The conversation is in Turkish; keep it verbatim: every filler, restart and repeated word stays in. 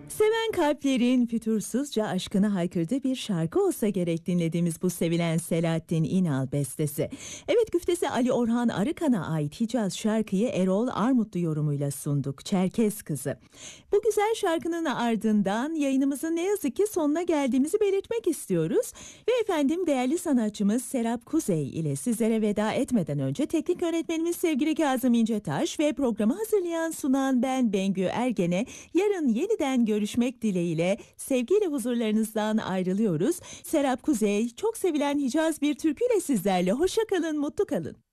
Seven kalplerin fütursuzca aşkını haykırdığı bir şarkı olsa gerek dinlediğimiz bu sevilen Selahattin İnal bestesi. Evet, güftesi Ali Orhan Arıkan'a ait Hicaz şarkıyı Erol Armutlu yorumuyla sunduk. Çerkez Kızı. Bu güzel şarkının ardından yayınımızın ne yazık ki sonuna geldiğimizi belirtmek istiyoruz. Ve efendim değerli sanatçımız Serap Kuzey ile sizlere veda etmeden önce teknik yönetmenimiz sevgili Kazım İncetaş ve programı hazırlayan sunan ben Bengü Ergen'e yarın yeniden görüşmek dileğiyle sevgiyle huzurlarınızdan ayrılıyoruz. Serap Kuzey çok sevilen Hicaz bir türküyle sizlerle. Hoşça kalın, mutlu kalın.